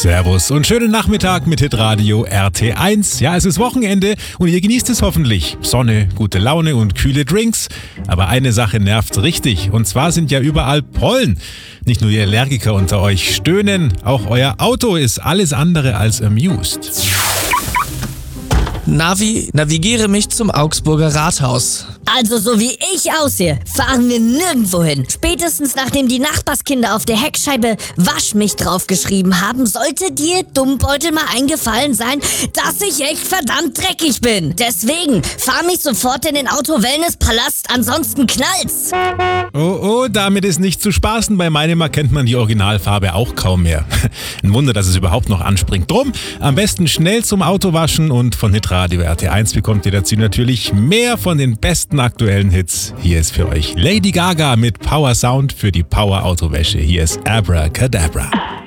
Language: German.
Servus und schönen Nachmittag mit Hitradio RT1. Ja, es ist Wochenende und ihr genießt es hoffentlich. Sonne, gute Laune und kühle Drinks. Aber eine Sache nervt richtig und zwar sind ja überall Pollen. Nicht nur die Allergiker unter euch stöhnen, auch euer Auto ist alles andere als amused. Navigiere mich zum Augsburger Rathaus. Also so wie ich aussehe, fahren wir nirgendwo hin. Spätestens nachdem die Nachbarskinder auf der Heckscheibe Wasch mich draufgeschrieben haben, sollte dir, Dummbeutel, mal eingefallen sein, dass ich echt verdammt dreckig bin. Deswegen, fahr mich sofort in den Auto-Wellness-Palast, ansonsten knallt's. Oh, damit ist nicht zu spaßen. Bei meinem erkennt man die Originalfarbe auch kaum mehr. Ein Wunder, dass es überhaupt noch anspringt. Drum, am besten schnell zum Auto waschen und von Hitradio RT1 bekommt ihr dazu natürlich mehr von den besten aktuellen Hits. Hier ist für euch Lady Gaga mit Power Sound für die Power Autowäsche. Hier ist Abracadabra.